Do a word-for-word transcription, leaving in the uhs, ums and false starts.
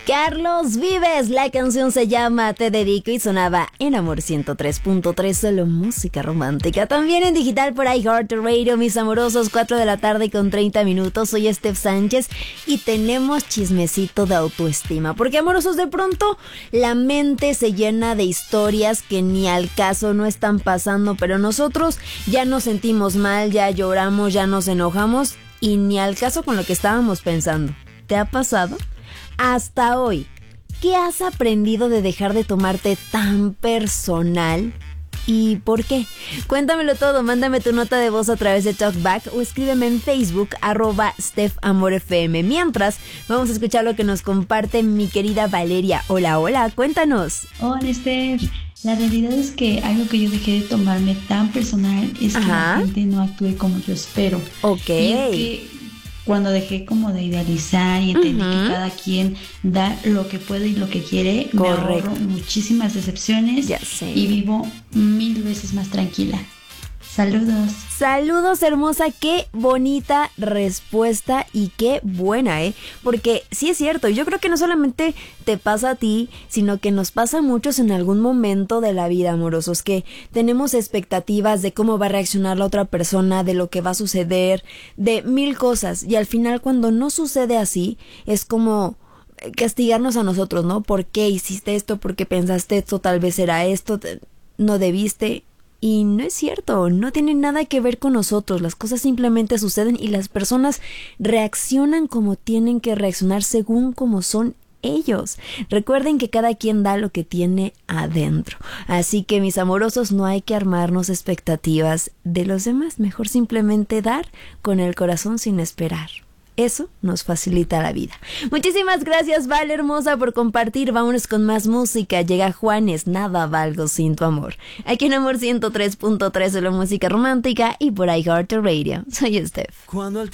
Carlos Vives, la canción se llama Te Dedico y sonaba en Amor ciento tres punto tres, solo música romántica. También en digital por iHeartRadio, mis amorosos, cuatro de la tarde con treinta minutos. Soy Steph Sánchez y tenemos chismecito de autoestima. Porque, amorosos, de pronto la mente se llena de historias que ni al caso no están pasando, pero nosotros ya nos sentimos mal, ya lloramos, ya nos enojamos y ni al caso con lo que estábamos pensando. ¿Te ha pasado? Hasta hoy, ¿qué has aprendido de dejar de tomarte tan personal? ¿Y por qué? Cuéntamelo todo, mándame tu nota de voz a través de TalkBack o escríbeme en Facebook, arroba StephAmorFM. Mientras, vamos a escuchar lo que nos comparte mi querida Valeria. Hola, hola, cuéntanos. Hola, Steph. La realidad es que algo que yo dejé de tomarme tan personal es que Ajá. la gente no actúe como yo espero. Ok. Y es que cuando dejé como de idealizar y entendí uh-huh. que cada quien da lo que puede y lo que quiere, Correcto. me ahorro muchísimas decepciones y vivo mil veces más tranquila. Saludos. Saludos, hermosa, qué bonita respuesta y qué buena, ¿eh? Porque sí es cierto, yo creo que no solamente te pasa a ti, sino que nos pasa a muchos en algún momento de la vida, amorosos, que tenemos expectativas de cómo va a reaccionar la otra persona, de lo que va a suceder, de mil cosas, y al final cuando no sucede así, es como castigarnos a nosotros, ¿no? ¿Por qué hiciste esto? ¿Por qué pensaste esto? Tal vez era esto, no debiste. Y no es cierto, no tiene nada que ver con nosotros, las cosas simplemente suceden y las personas reaccionan como tienen que reaccionar según como son ellos. Recuerden que cada quien da lo que tiene adentro, así que mis amorosos, no hay que armarnos expectativas de los demás, mejor simplemente dar con el corazón sin esperar. Eso nos facilita la vida. Muchísimas gracias, Val, hermosa, por compartir. Vámonos con más música. Llega Juanes, Nada Valgo Sin Tu Amor. Aquí en Amor ciento tres punto tres, solo música romántica y por iHeartRadio. Soy Steph. Cuando el